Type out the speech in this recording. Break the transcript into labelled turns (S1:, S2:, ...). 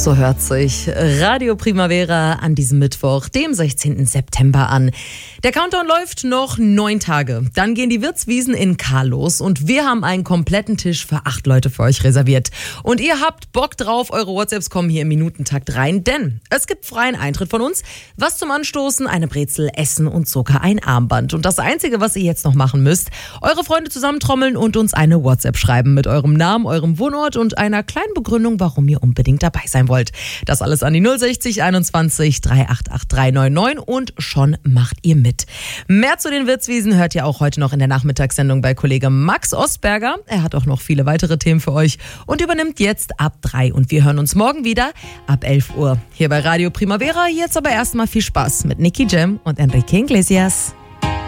S1: So hört sich Radio Primavera an diesem Mittwoch, dem 16. September an. Der Countdown läuft noch 9 Tage. Dann gehen die Wirtswiesen in Karl los und wir haben einen kompletten Tisch für 8 Leute für euch reserviert. Und ihr habt Bock drauf, eure WhatsApps kommen hier im Minutentakt rein, denn es gibt freien Eintritt von uns. Was zum Anstoßen, eine Brezel, Essen und sogar ein Armband. Und das Einzige, was ihr jetzt noch machen müsst, eure Freunde zusammentrommeln und uns eine WhatsApp schreiben mit eurem Namen, eurem Wohnort und einer kleinen Begründung, warum ihr unbedingt dabei sein wollt. Das alles an die 060 21 388 399 und schon macht ihr mit. Mehr zu den Wirtswiesen hört ihr auch heute noch in der Nachmittagssendung bei Kollege Max Ostberger. Er hat auch noch viele weitere Themen für euch und übernimmt jetzt ab 3. Und wir hören uns morgen wieder ab 11 Uhr hier bei Radio Primavera. Jetzt aber erstmal viel Spaß mit Nicky Jam und Enrique Iglesias.